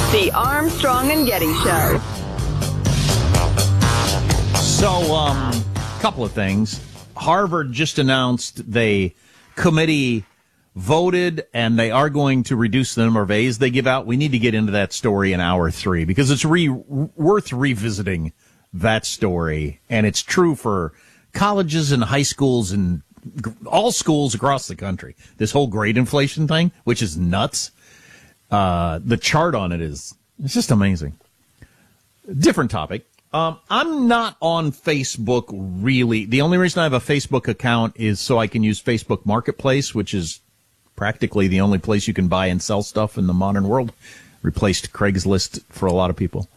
The Armstrong and Getty Show. So, couple of things. Harvard just announced committee voted, and they are going to reduce the number of A's they give out. We need to get into that story in hour 3 because it's worth revisiting that story, and it's true for colleges and high schools and all schools across the country. This whole grade inflation thing, which is nuts. The chart on it's just amazing. Different topic. I'm not on Facebook really. The only reason I have a Facebook account is so I can use Facebook Marketplace, which is practically the only place you can buy and sell stuff in the modern world. Replaced Craigslist for a lot of people.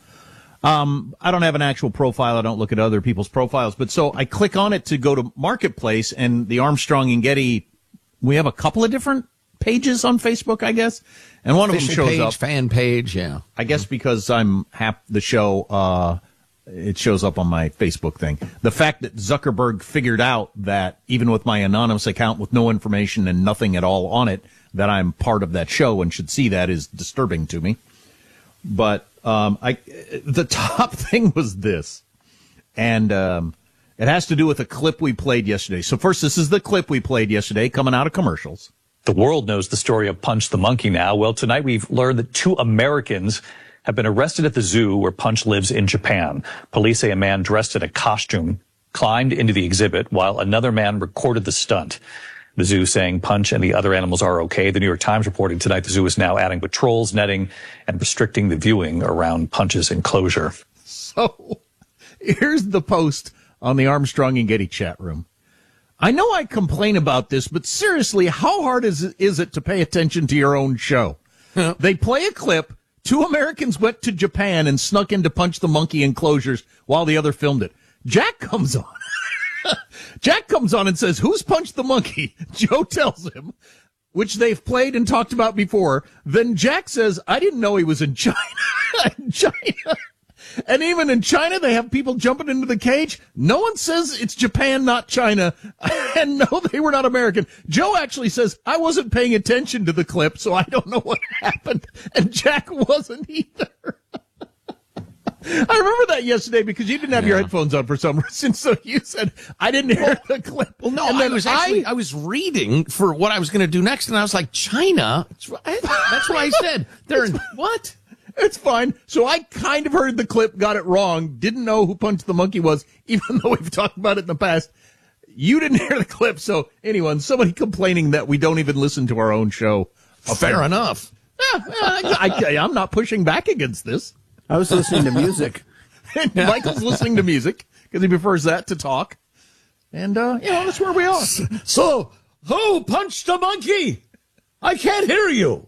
I don't have an actual profile. I don't look at other people's profiles. But so I click on it to go to Marketplace, and the Armstrong and Getty, we have a couple of different pages on Facebook, I guess. And one of them shows up. Fan page, yeah. I guess because I'm the show, it shows up on my Facebook thing. The fact that Zuckerberg figured out that even with my anonymous account with no information and nothing at all on it, that I'm part of that show and should see that is disturbing to me. But the top thing was this, and it has to do with a clip we played yesterday. So first, this is the clip we played yesterday coming out of commercials. The world knows the story of Punch the Monkey now. Well, tonight we've learned that 2 Americans have been arrested at the zoo where Punch lives in Japan. Police say a man dressed in a costume climbed into the exhibit while another man recorded the stunt. The zoo saying Punch and the other animals are okay. The New York Times reporting tonight the zoo is now adding patrols, netting, and restricting the viewing around Punch's enclosure. So here's the post on the Armstrong and Getty chat room. I know I complain about this, but seriously, how hard is it to pay attention to your own show? They play a clip. 2 Americans went to Japan and snuck in to Punch the Monkey enclosures while the other filmed it. Jack comes on. Jack comes on and says, "Who's Punch the Monkey?" Joe tells him, which they've played and talked about before. Then Jack says, "I didn't know he was in China." China. And even in China, they have people jumping into the cage. No one says it's Japan, not China. And no, they were not American. Joe actually says, "I wasn't paying attention to the clip, so I don't know what happened." And Jack wasn't either. I remember that yesterday because you didn't have your headphones on for some reason. So you said, "I didn't hear the clip." Well, no, I was reading for what I was going to do next, and I was like, China? That's what I said. They're in what? It's fine. So I kind of heard the clip, got it wrong, didn't know who Punch the Monkey was, even though we've talked about it in the past. You didn't hear the clip. So anyone, somebody complaining that we don't even listen to our own show. Fair enough. I'm not pushing back against this. I was listening to music. Michael's listening to music because he prefers that to talk. And, that's where we are. So, who punched the monkey? I can't hear you.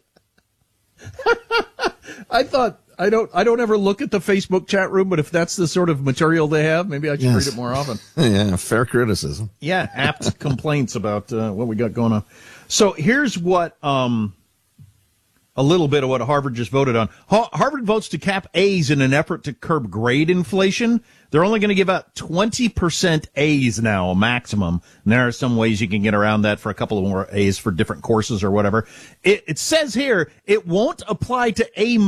I thought, I don't ever look at the Facebook chat room, but if that's the sort of material they have, maybe I should read it more often. Yeah, fair criticism. Yeah, apt complaints about what we got going on. So here's what, a little bit of what Harvard just voted on. Harvard votes to cap A's in an effort to curb grade inflation. They're only going to give out 20% A's now, maximum. And there are some ways you can get around that for a couple of more A's for different courses or whatever. It says here it won't apply to A